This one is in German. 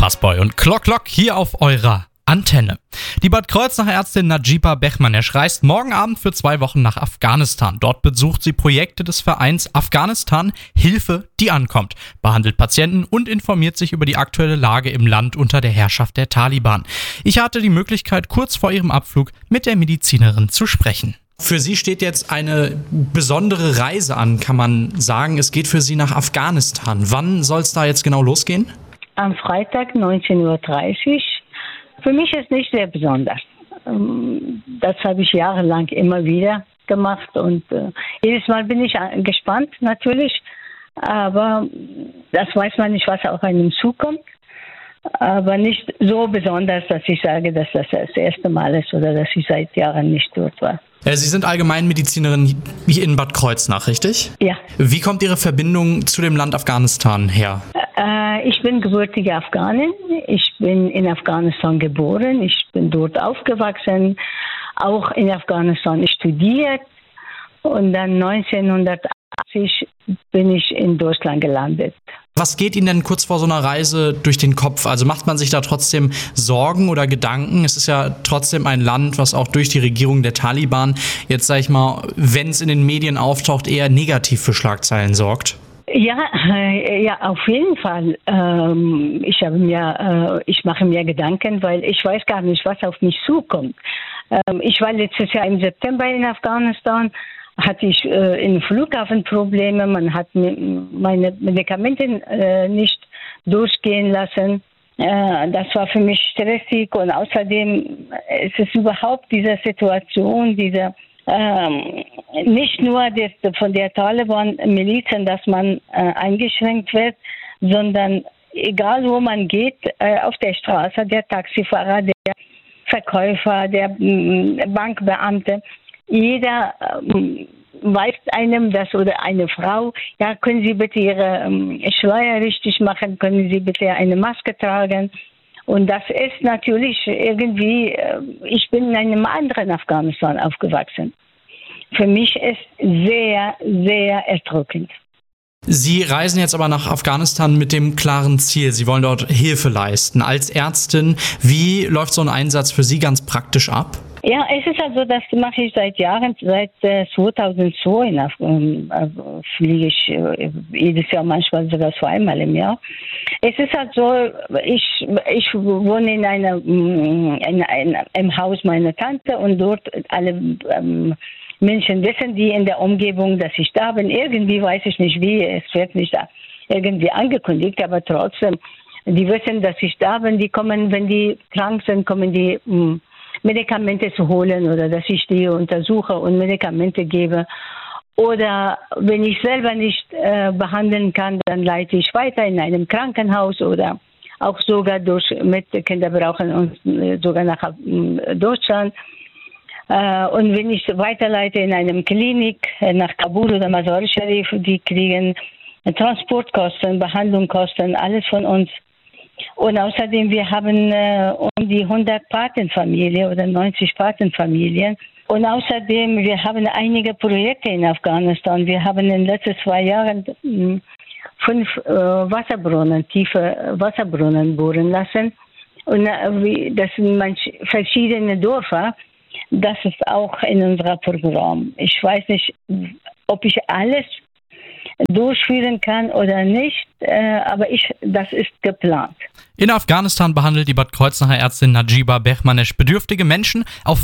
Thomas Boy und Klock Klock hier auf eurer Antenne. Die Bad Kreuznacher Ärztin Najiba Bechmanesch reist morgen Abend für 2 Wochen nach Afghanistan. Dort besucht sie Projekte des Vereins Afghanistan Hilfe, die ankommt, behandelt Patienten und informiert sich über die aktuelle Lage im Land unter der Herrschaft der Taliban. Ich hatte die Möglichkeit, kurz vor ihrem Abflug mit der Medizinerin zu sprechen. Für Sie steht jetzt eine besondere Reise an, kann man sagen. Es geht für Sie nach Afghanistan. Wann soll es da jetzt genau losgehen? Am Freitag 19:30 Uhr. Für mich ist nicht sehr besonders. Das habe ich jahrelang immer wieder gemacht und jedes Mal bin ich gespannt natürlich, aber das weiß man nicht, was auf einem zukommt. Aber nicht so besonders, dass ich sage, dass das erste Mal ist oder dass ich seit Jahren nicht dort war. Sie sind Allgemeinmedizinerin hier in Bad Kreuznach, richtig? Ja. Wie kommt Ihre Verbindung zu dem Land Afghanistan her? Ich bin gebürtige Afghanin. Ich bin in Afghanistan geboren. Ich bin dort aufgewachsen, auch in Afghanistan studiert. Und dann 1980 bin ich in Deutschland gelandet. Was geht Ihnen denn kurz vor so einer Reise durch den Kopf? Also macht man sich da trotzdem Sorgen oder Gedanken? Es ist ja trotzdem ein Land, was auch durch die Regierung der Taliban jetzt, sag ich mal, wenn es in den Medien auftaucht, eher negativ für Schlagzeilen sorgt. Ja, auf jeden Fall. Ich mache mir Gedanken, weil ich weiß gar nicht, was auf mich zukommt. Ich war letztes Jahr im September in Afghanistan, hatte ich in Flughafen Probleme. Man hat meine Medikamente nicht durchgehen lassen. Das war für mich stressig und außerdem ist es überhaupt diese Situation, nicht nur von der Taliban-Milizen, dass man eingeschränkt wird, sondern egal wo man geht, auf der Straße, der Taxifahrer, der Verkäufer, der Bankbeamte, jeder weist einem das oder eine Frau, ja, können Sie bitte Ihre Schleier richtig machen, können Sie bitte eine Maske tragen. Und das ist natürlich irgendwie, ich bin in einem anderen Afghanistan aufgewachsen. Für mich ist sehr, sehr erdrückend. Sie reisen jetzt aber nach Afghanistan mit dem klaren Ziel. Sie wollen dort Hilfe leisten. Als Ärztin, wie läuft so ein Einsatz für Sie ganz praktisch ab? Ja, es ist also, das mache ich seit Jahren, seit 2002 fliege ich jedes Jahr, manchmal sogar 2-mal im Jahr. Es ist halt so, ich wohne in einem Haus meiner Tante und dort alle Menschen wissen, die in der Umgebung, dass ich da bin. Irgendwie weiß ich nicht wie, es wird nicht irgendwie angekündigt, aber trotzdem, die wissen, dass ich da bin. Die kommen, wenn die krank sind, kommen die Medikamente zu holen oder dass ich die untersuche und Medikamente gebe. Oder wenn ich selber nicht behandeln kann, dann leite ich weiter in einem Krankenhaus oder auch sogar mit Kinder brauchen uns sogar nach Deutschland. Und wenn ich weiterleite in einem Klinik nach Kabul oder Mazar-i-Sharif, die kriegen Transportkosten, Behandlungskosten, alles von uns. Und außerdem, wir haben um die 100 Patenfamilien oder 90 Patenfamilien. Und außerdem, wir haben einige Projekte in Afghanistan. Wir haben in den letzten 2 Jahren 5 tiefe Wasserbrunnen bohren lassen. Und das sind verschiedene Dörfer. Das ist auch in unserem Programm. Ich weiß nicht, ob ich alles durchführen kann oder nicht, aber das ist geplant. In Afghanistan behandelt die Bad Kreuznacher Ärztin Najiba Bechmanesch bedürftige Menschen auf